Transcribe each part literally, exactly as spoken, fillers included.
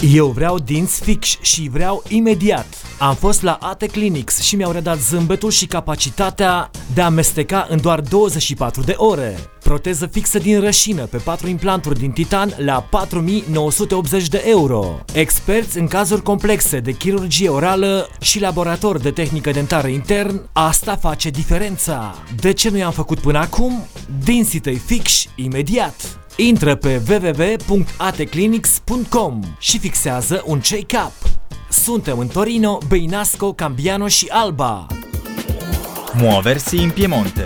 Eu vreau dinți fix și vreau imediat. Am fost la A T Clinics și mi-au redat zâmbetul și capacitatea de a amesteca în doar douăzeci și patru de ore. Proteză fixă din rășină pe patru implanturi din titan la patru mii nouă sute optzeci de euro. Experți în cazuri complexe de chirurgie orală și laborator de tehnică dentară intern, asta face diferența. De ce nu i-am făcut până acum? Dinții tăi fix imediat. Intră pe w w w punct a t clinics punct com și fixează un check-up. Suntem în Torino, Beinasco, Cambiano și Alba. Muoversi in Piemonte.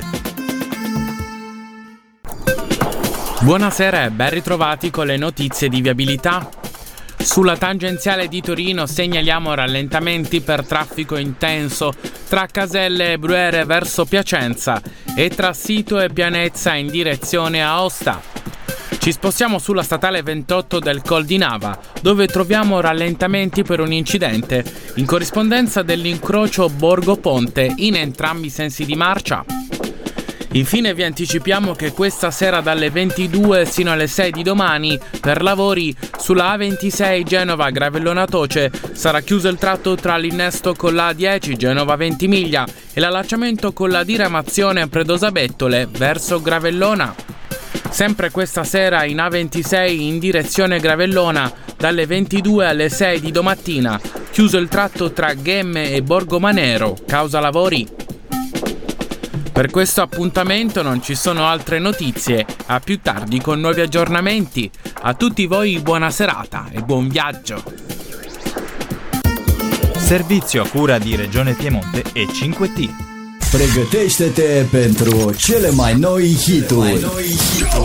Buonasera e ben ritrovati con le notizie di viabilità. Sulla tangenziale di Torino segnaliamo rallentamenti per traffico intenso tra Caselle e Bruyere verso Piacenza e tra Sito e Pianezza in direzione Aosta. Ci spostiamo sulla statale ventotto del Col di Nava, dove troviamo rallentamenti per un incidente in corrispondenza dell'incrocio Borgo Ponte in entrambi i sensi di marcia. Infine vi anticipiamo che questa sera dalle ventidue sino alle sei di domani, per lavori sulla A ventisei Genova Gravellona Toce, sarà chiuso il tratto tra l'innesto con la A dieci Genova Ventimiglia e l'allacciamento con la diramazione Predosa Bettole verso Gravellona. Sempre questa sera in A ventisei in direzione Gravellona, dalle ventidue alle sei di domattina, chiuso il tratto tra Ghemme e Borgomanero, causa lavori. Per questo appuntamento non ci sono altre notizie, a più tardi con nuovi aggiornamenti. A tutti voi buona serata e buon viaggio! Servizio a cura di Regione Piemonte e cinque T. Pregătește-te pentru cele mai noi hituri.